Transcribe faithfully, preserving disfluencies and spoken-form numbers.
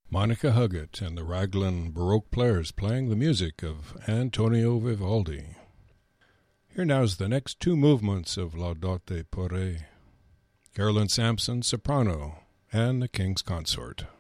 Monica Huggett and the Raglan Baroque Players playing the music of Antonio Vivaldi. Here now's the next two movements of Laudate por Re. Carolyn Sampson, soprano, and the King's Consort.